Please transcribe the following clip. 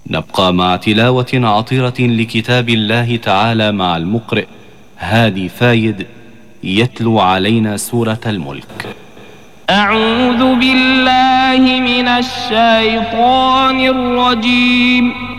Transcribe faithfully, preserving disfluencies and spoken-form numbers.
نبقى مع تلاوة عطرة لكتاب الله تعالى مع المقرئ هادي فايد يتلو علينا سورة الملك. أعوذ بالله من الشيطان الرجيم.